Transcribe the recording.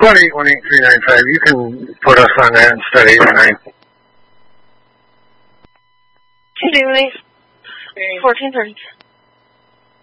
about 818395. You can put us on that instead of 89. Tuesday, 1430.